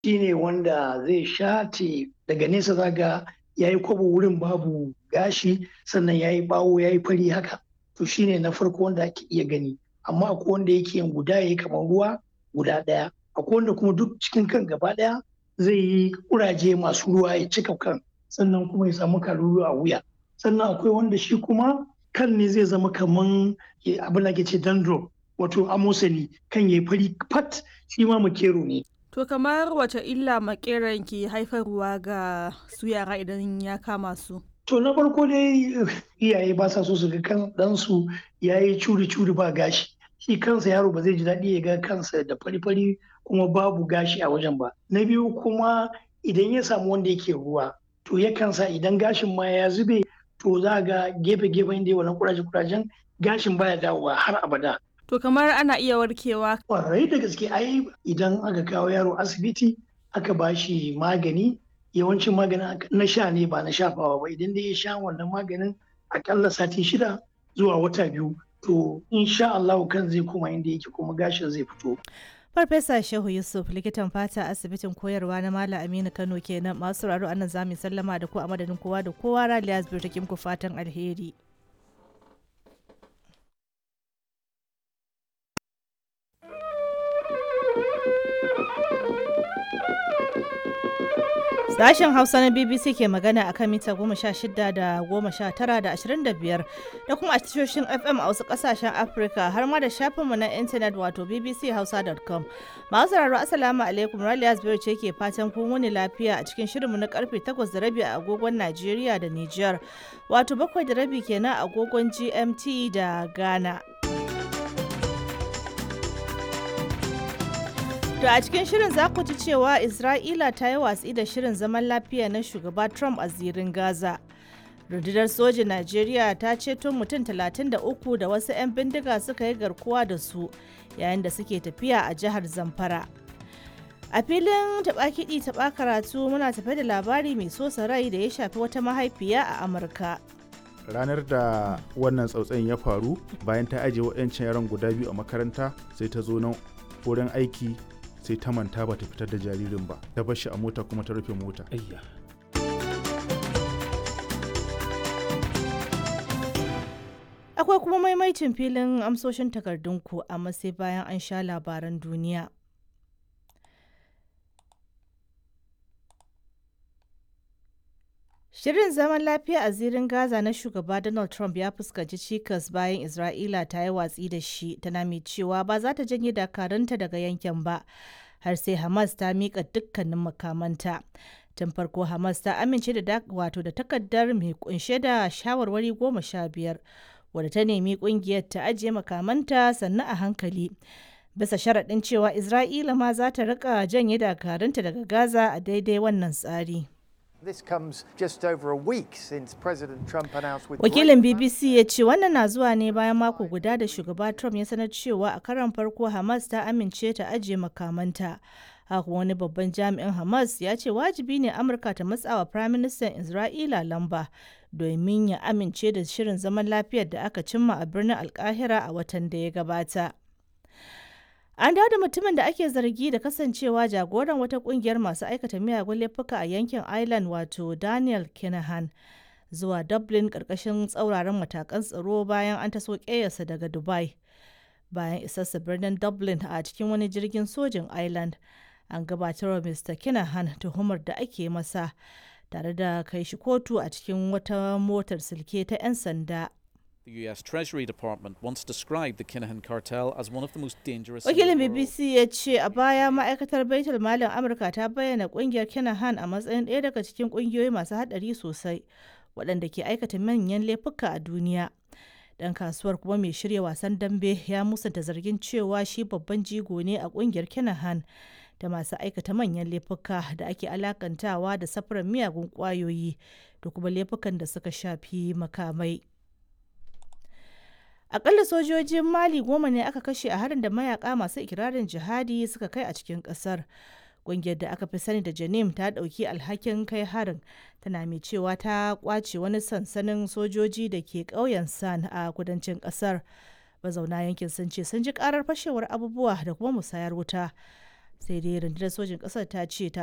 shine wanda zai shate daga nesa zaga yayi kwabo wurin babu gashi sannan yayi bawo yayi fari haka. To shine na farko wanda ake iya gani. Amma akwai wanda yake yin guda yayi kamar ruwa guda ɗaya. Akwai wanda kuma duk cikin kan gaba ɗaya zai yi kuraje masu ruwa ya cika kan sannan kuma ya samu kalulu a wuya. Sannan akwai wanda shi kuma kan ne zai zama kaman abin da ke ce dandruff wato amosani kan yayi fari fat shi ma makero ne. To kamar wace illa makeran ke haifarwa ga su yara idan ya kama su? To na farko dai iyaye ba sa so su ga kan ɗansu ya yi curi-curi ba gashi. Shi kansa yaro ba zai ji daɗi ya ga kansa da fari-fari kuma babu gashi a wajen ba. Na biyu kuma idan ya samu wanda yake ruwa to yakan sa idan gashin ma ya zube to za ga gefe-gefen da wannan kuraje-kurajen gashin baya dawowa har abada. To kamar ana iya warkewa. Kwarai da gaske ai idan aka kawo yaro asibiti aka ba shi magani yawancin maganin na sha ne ba na shafawa ba idan dai ya sha wannan maganin akalla sati 6 zuwa wata 2 to insha Allah kan zai koma inda yake kuma gashin zai fito. Farfesa Shehu Yusuf likitan fata asibitin koyarwa na Malam Aminu Kano kenan masu sauraro anan zamu sallama da ku a madadin kowa da kowa Raliya Zubir take muku fatan alheri. Sashen Hausa na BBC ke magana akan mita 16 da 19 da 25 da kuma a tashoshin FM a wasu kasashen Afirka har ma da shafinmu na intanet wato bbchausa.com. Masu sauraro Assalamu alaikum Raliya Zubairu ce ke fatan kun wuni lafiya a cikin shirinmu na karfe 8:30 a agogon Najeriya da Nijar wato 7:30 kenan a agogon GMT da Ghana. To a cikin shirin za ku ji cewa Isra'ila ta yi watsi da shirin zaman lafiya na shugaba Trump a zirin Gaza. Rundunar sojin Najeriya ta ceto mutum 33 da wasu 'yan bindiga suka yi garkuwa da su yayin da suke tafiya a jihar Zamfara. A filin taɓa kiɗi taɓa karatu muna tafe da labari mai sosa rai da ya shafi wata mahaifiya a Amurka. Ranar da wannan tsautsayin ya faru bayan ta ajiye waɗancan yaran guda biyu a makaranta sai ta zo nan wurin aiki sai ta manta ba ta fitar da jaririn ba ta bar shi a mota kuma ta rufe mota. Akwai kuma maimaicin filin amsoshin takardunku amma sai bayan an sha labaran duniya. Shirin zaman lafiya a zirin Gaza na shugaba Donald Trump ya fuskanci cikas bayan Isra'ila ta yi watsi da shi tana mai cewa ba za ta janye dakarunta daga yankin ba har sai Hamas ta miƙa dukkanin makamanta. Tun farko Hamas ta amince da da takardar mai kunshe da shawarwari 15 wadda ta nemi kungiyar ta ajiye makamanta sannan a hankali. Bisa sharaɗin cewa Isra'ila ma za ta rika janye dakarunta daga Gaza a daidai wannan tsari. Wakilin BBC ya ce wannan na zuwa ne bayan mako guda da shugaba Trump ya sanar cewa a karon farko Hamas ta amince ta ajiye makamanta. Haka wani babban jami'in Hamas ya ce wajibi ne Amurka ta matsawa Firaministan Isra'ila lamba domin ya amince da shirin zaman lafiyar da aka cimma a birnin Alkahira a watan da ya gabata. An dawo da mutumin da ake zargi da kasancewa jagoran wata kungiyar masu aikata miyagun laifuka a yankin Ireland wato Daniel Kinahan zuwa Dublin karkashin tsauraran matakan tsaro bayan an taso ƙeyarsa daga Dubai. Bayan isarsa birnin Dublin a cikin wani jirgin sojin Ireland, an gabatar wa Mr. Kinahan tuhumar da ake masa tare da kai shi kotu a cikin wata motar silke ta 'yan sanda. The US Treasury Department once described the Kinahan cartel as one of the most dangerous. Wakilin BBC ya ce a baya ma'aikatar Baitul Malin Amurka ta bayyana kungiyar Kinahan a matsayin ɗaya daga cikin kungiyoyi masu haɗari sosai waɗanda ke aikata manyan laifuka a duniya. Dan kasuwar kuma mai shirya wasan dambe ya musanta zargin cewa shi babban jigo ne a kungiyar Kinahan da masu aikata manyan laifuka da ake alakantawa da safarar miyagun kwayoyi da kuma laifukan da suka shafi makamai. Akalla sojojin Mali 10 ne aka kashe a harin da mayaka masu ikirarin jihadi suka kai a cikin kasar. Ƙungiyar da aka fi sani da Janim ta ɗauki alhakin kai harin tana mai cewa ta kwace wani sansanin sojoji da ke ƙauyen San a kudancin ƙasar. Mazauna yankin sun ce sun ji ƙarar fashewar abubuwa da kuma musayar wuta sai dai rundunar sojin ƙasar ta ce ta